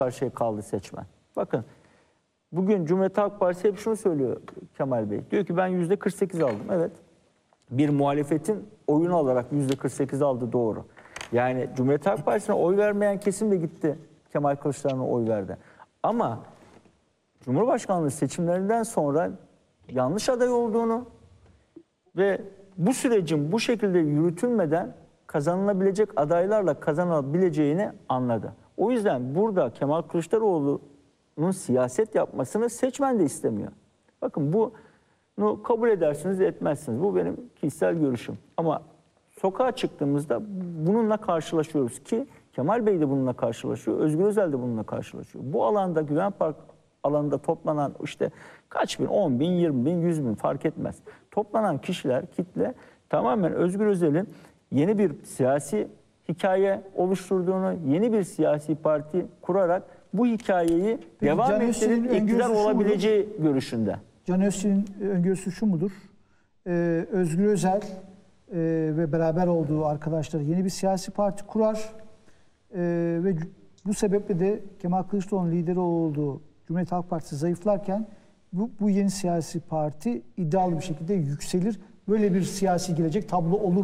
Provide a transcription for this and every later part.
karşıya kaldı seçmen. Bakın bugün Cumhuriyet Halk Partisi hep şunu söylüyor Kemal Bey. Diyor ki ben %48 aldım. Evet. Bir muhalefetin oyunu alarak %48 aldı, doğru. Yani Cumhuriyet Halk Partisi'ne oy vermeyen kesim de gitti. Kemal Kılıçdaroğlu'na oy verdi. Ama Cumhurbaşkanlığı seçimlerinden sonra yanlış aday olduğunu ve bu sürecin bu şekilde yürütülmeden kazanılabilecek adaylarla kazanabileceğini anladı. O yüzden burada Kemal Kılıçdaroğlu'nun siyaset yapmasını seçmen de istemiyor. Bakın bunu kabul edersiniz, etmezsiniz. Bu benim kişisel görüşüm. Ama sokağa çıktığımızda bununla karşılaşıyoruz ki Kemal Bey de bununla karşılaşıyor, Özgür Özel de bununla karşılaşıyor. Bu alanda Güven Park alanında toplanan işte kaç bin, 10 bin, 20 bin, 100 bin fark etmez. Toplanan kişiler, kitle tamamen Özgür Özel'in yeni bir siyasi hikaye oluşturduğunu, yeni bir siyasi parti kurarak bu hikayeyi devam ettirip iktidar olabileceği görüşünde. Can Özçelik'in öngörüsü şu mudur? Özgür Özel ve beraber olduğu arkadaşları yeni bir siyasi parti kurar ve bu sebeple de Kemal Kılıçdaroğlu'nun lideri olduğu Cumhuriyet Halk Partisi zayıflarken bu yeni siyasi parti iddialı bir şekilde yükselir. Böyle bir siyasi gelecek tablo olur.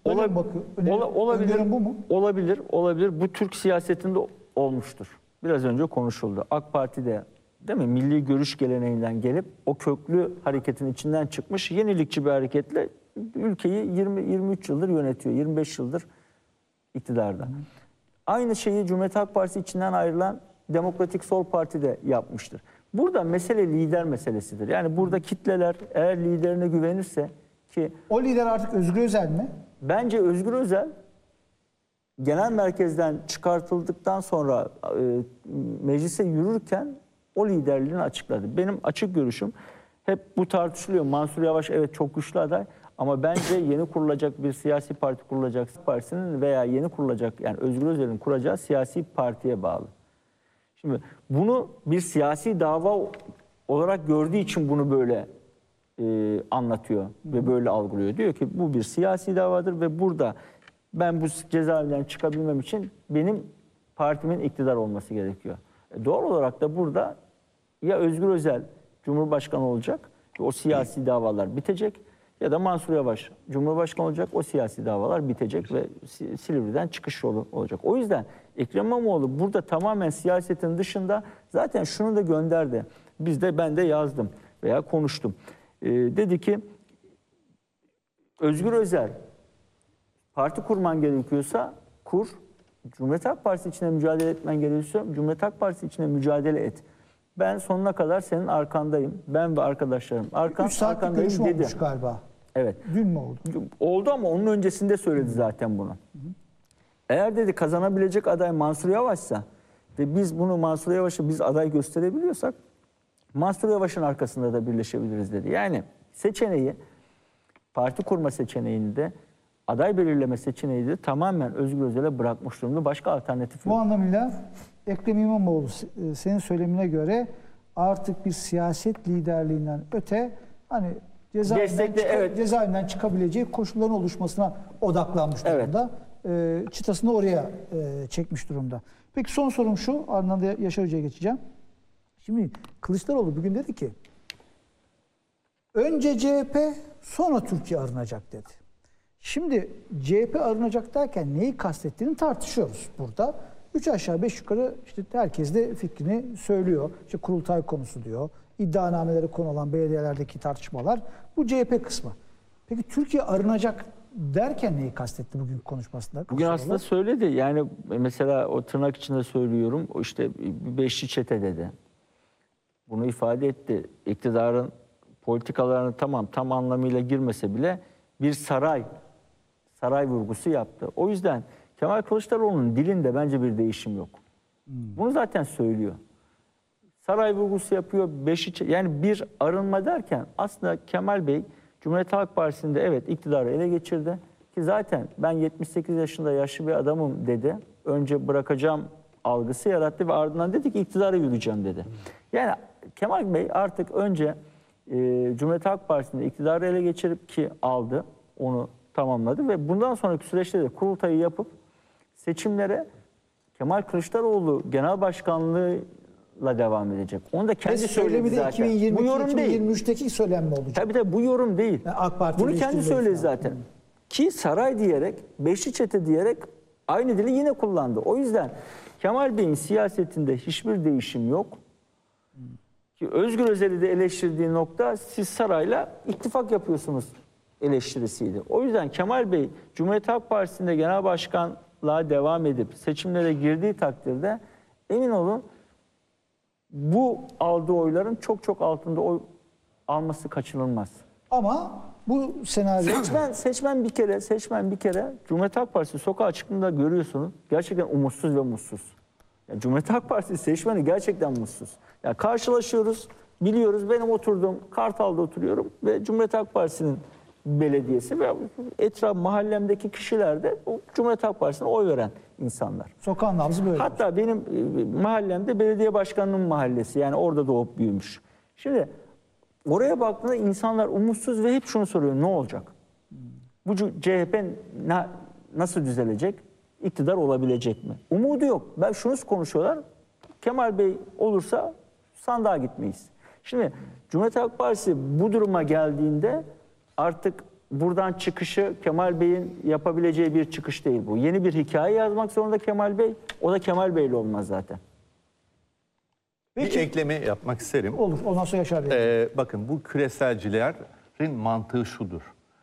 Olabilir. Bu mu? Olabilir. Bu Türk siyasetinde olmuştur. Biraz önce konuşuldu. AK Parti de, değil mi, milli görüş geleneğinden gelip o köklü hareketin içinden çıkmış yenilikçi bir hareketle ülkeyi 20-23 yıldır yönetiyor. 25 yıldır iktidarda. Aynı şeyi Cumhuriyet Halk Partisi içinden ayrılan Demokratik Sol Parti de yapmıştır. Burada mesele lider meselesidir. Yani burada kitleler eğer liderine güvenirse ki... O lider artık Özgür Özel mi? Bence Özgür Özel genel merkezden çıkartıldıktan sonra meclise yürürken o liderliğini açıkladı. Benim açık görüşüm, hep bu tartışılıyor. Mansur Yavaş evet çok güçlü aday ama bence yeni kurulacak bir siyasi parti kurulacak partisinin veya yeni kurulacak, yani Özgür Özel'in kuracağı siyasi partiye bağlı. Şimdi bunu bir siyasi dava olarak gördüğü için bunu böyle anlatıyor ve böyle algılıyor. Diyor ki bu bir siyasi davadır ve burada ben bu cezaevinden çıkabilmem için benim partimin iktidar olması gerekiyor. Doğal olarak da burada ya Özgür Özel Cumhurbaşkanı olacak ve o siyasi davalar bitecek ya da Mansur Yavaş Cumhurbaşkanı olacak, o siyasi davalar bitecek ve Silivri'den çıkış yolu olacak. O yüzden Ekrem İmamoğlu burada tamamen siyasetin dışında zaten şunu da gönderdi. Ben de yazdım veya konuştum. Dedi ki Özgür Özel parti kurman gerekiyorsa kur. Cumhuriyet Halk Partisi içine mücadele etmen gerekiyorsa Cumhuriyet Halk Partisi içine mücadele et. Ben sonuna kadar senin arkandayım. Ben ve arkadaşlarım. 3 saatlik görüşme olmuş galiba. Evet. Dün mü oldu? Oldu ama onun öncesinde söyledi zaten bunu. Eğer dedi kazanabilecek aday Mansur Yavaş'sa ve biz bunu Mansur Yavaş'ı biz aday gösterebiliyorsak Mansur Yavaş'ın arkasında da birleşebiliriz dedi. Yani seçeneği, parti kurma seçeneğini de aday belirleme seçeneği de tamamen Özgür Özel'e bırakmış durumda. Başka alternatif yok. Bu anlamıyla Ekrem İmamoğlu senin söylemine göre artık bir siyaset liderliğinden öte hani cezaevinden çıkabileceği koşulların oluşmasına odaklanmış durumda. Evet. Çıtasını oraya çekmiş durumda. Peki son sorum şu, ardından da Yaşar Hoca'ya geçeceğim. Şimdi Kılıçdaroğlu bugün dedi ki önce CHP sonra Türkiye arınacak dedi. Şimdi CHP arınacak derken neyi kastettiğini tartışıyoruz burada. 3 aşağı 5 yukarı işte herkes de fikrini söylüyor. İşte kurultay konusu diyor. İddianameleri konu olan belediyelerdeki tartışmalar. Bu CHP kısmı. Peki Türkiye arınacak derken neyi kastetti bugün konuşmasında? Bugün aslında söyledi. Yani mesela o tırnak içinde söylüyorum. O işte beşli çete dedi. Bunu ifade etti. İktidarın politikalarını tam anlamıyla girmese bile bir saray vurgusu yaptı. O yüzden Kemal Kılıçdaroğlu'nun dilinde bence bir değişim yok. Bunu zaten söylüyor. Saray vurgusu yapıyor. Yani bir arınma derken aslında Kemal Bey Cumhuriyet Halk Partisi'nde evet iktidarı ele geçirdi. Ki zaten ben 78 yaşında yaşlı bir adamım dedi. Önce bırakacağım algısı yarattı ve ardından dedi ki iktidara yürüyeceğim dedi. Yani Kemal Bey artık önce Cumhuriyet Halk Partisi'nde iktidarı ele geçirip ki aldı, onu tamamladı ve bundan sonraki süreçte de kurultayı yapıp seçimlere Kemal Kılıçdaroğlu genel başkanlığıyla devam edecek. Onu da kendi söyledi Söylemi de zaten. Bu yorum değil. 2023'teki söylem mi olacak? Tabii bu yorum değil. Yani AK Parti Bunu kendi eleştirileri söyledi falan. zaten. Ki saray diyerek, beşli çete diyerek aynı dili yine kullandı. O yüzden Kemal Bey'in siyasetinde hiçbir değişim yok. Ki Özgür Özel'i de eleştirdiği nokta siz sarayla ittifak yapıyorsunuz eleştirisiydi. O yüzden Kemal Bey Cumhuriyet Halk Partisi'nde genel başkanlığa devam edip seçimlere girdiği takdirde emin olun bu aldığı oyların çok altında oy alması kaçınılmaz. Ama bu senaryo Seçmen bir kere Cumhuriyet Halk Partisi sokağa çıktığında görüyorsunuz gerçekten umutsuz ve mutsuz. Yani Cumhuriyet Halk Partisi seçmeni gerçekten mutsuz. Yani karşılaşıyoruz, biliyoruz. Benim oturduğum Kartal'da oturuyorum ve Cumhuriyet Halk Partisi'nin belediyesi ve etraf mahallemdeki kişiler de o Cumhuriyet Halk Partisi'ne oy veren insanlar. sokağın nabzı böyle. Hatta benim mahallemde belediye başkanının mahallesi, yani orada doğup büyümüş. Şimdi oraya baktığında insanlar umutsuz ve hep şunu soruyor: ne olacak? Bu CHP nasıl düzelecek? İktidar olabilecek mi? Umudu yok. Ben şunu konuşuyorlar: Kemal Bey olursa sandığa gitmeyiz. Şimdi Cumhuriyet Halk Partisi bu duruma geldiğinde artık buradan çıkışı Kemal Bey'in yapabileceği bir çıkış değil bu. Yeni bir hikaye yazmak zorunda Kemal Bey. O da Kemal Bey'le olmaz zaten. Bir ekleme yapmak isterim. Olur. Ondan sonra Yaşar Bey. Bakın, bu küreselcilerin mantığı şudur.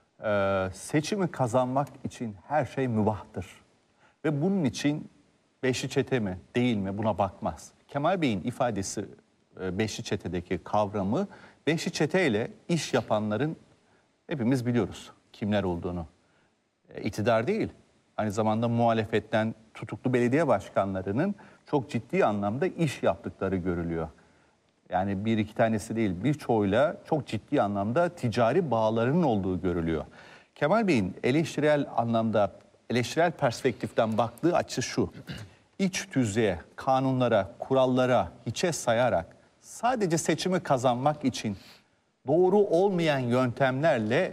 Seçimi kazanmak için her şey mübahtır. Ve bunun için beşli çete mi değil mi buna bakmaz. Kemal Bey'in ifadesi, beşli çetedeki kavramı, beşli çeteyle iş yapanların hepimiz biliyoruz kimler olduğunu. İktidar değil, aynı zamanda muhalefetten tutuklu belediye başkanlarının çok ciddi anlamda iş yaptıkları görülüyor. Yani bir iki tanesi değil, birçoğuyla çok ciddi anlamda ticari bağlarının olduğu görülüyor. Kemal Bey'in eleştirel anlamda, eleştirel perspektiften baktığı açı şu: İç tüzüğe, kanunlara, kurallara hiçe sayarak sadece seçimi kazanmak için doğru olmayan yöntemlerle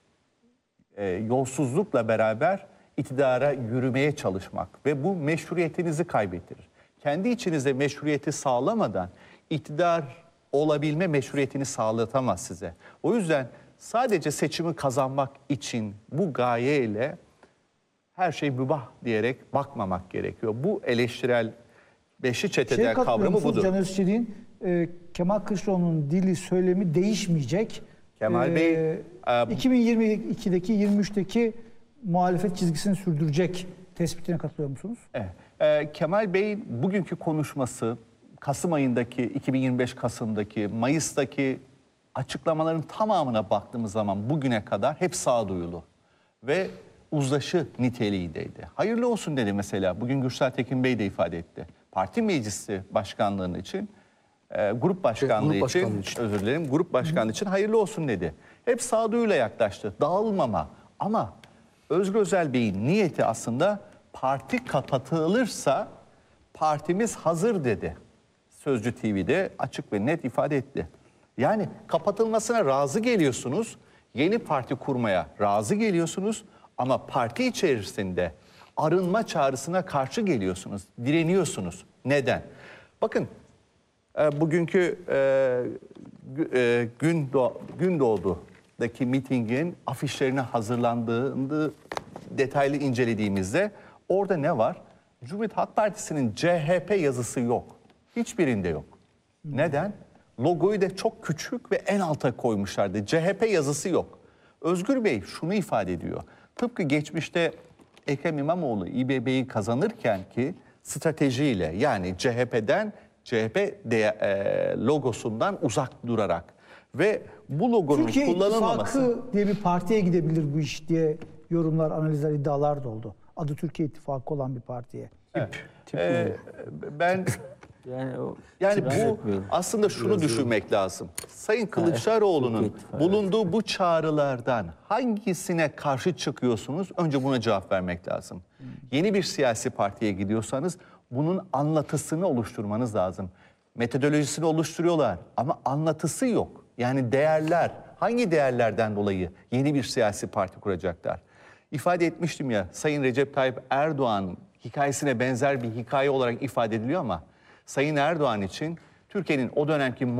yolsuzlukla beraber iktidara yürümeye çalışmak ve bu meşruiyetinizi kaybettirir. Kendi içinizde meşruiyeti sağlamadan iktidar olabilme meşruiyetini sağlatamaz size. O yüzden sadece seçimi kazanmak için bu gayeyle her şey mübah diyerek bakmamak gerekiyor. Bu eleştirel beşli çeteden kavramı budur. Can Özçelik'in Kemal Kılıçdaroğlu'nun dili, söylemi değişmeyecek. Kemal Bey 2022'deki 23'teki muhalefet çizgisini sürdürecek tespitine katılıyor musunuz? Evet. Kemal Bey'in bugünkü konuşması, Kasım ayındaki, 2025 Kasım'daki, Mayıs'taki açıklamaların tamamına baktığımız zaman bugüne kadar hep sağduyulu ve uzlaşı niteliğindeydi. Hayırlı olsun dedi mesela. Bugün Gürsel Tekin Bey de ifade etti. Parti meclisi başkanlığının için, grup başkanlığı için, özür dilerim, grup başkanlığı için hayırlı olsun dedi. Hep sağduyuyla yaklaştı. Dağılmama. Ama Özgür Özel Bey'in niyeti aslında parti kapatılırsa partimiz hazır dedi. Sözcü TV'de açık ve net ifade etti. Yani kapatılmasına razı geliyorsunuz, yeni parti kurmaya razı geliyorsunuz ama parti içerisinde arınma çağrısına karşı geliyorsunuz, direniyorsunuz. Neden? Bakın, bugünkü Gündoğdu'daki mitingin afişlerine hazırlandığını detaylı incelediğimizde orada ne var? Cumhuriyet Halk Partisi'nin CHP yazısı yok. Hiçbirinde yok. Neden? Logoyu da çok küçük ve en alta koymuşlardı. CHP yazısı yok. Özgür Bey şunu ifade ediyor. Tıpkı geçmişte Ekrem İmamoğlu İBB'yi kazanırken ki stratejiyle, yani CHP logosundan uzak durarak ve bu logonun Türkiye kullanılmaması. İttifakı diye bir partiye gidebilir bu iş diye yorumlar, analizler, iddialar da oldu. Adı Türkiye İttifakı olan bir partiye. Ben yani bu aslında şunu düşünmek lazım. Sayın Kılıçdaroğlu'nun bulunduğu bu çağrılardan hangisine karşı çıkıyorsunuz? Önce buna cevap vermek lazım. Yeni bir siyasi partiye gidiyorsanız bunun anlatısını oluşturmanız lazım. Metodolojisini oluşturuyorlar ama anlatısı yok. Yani değerler, hangi değerlerden dolayı yeni bir siyasi parti kuracaklar? İfade etmiştim ya, Sayın Recep Tayyip Erdoğan hikayesine benzer bir hikaye olarak ifade ediliyor ama Sayın Erdoğan için Türkiye'nin o dönemki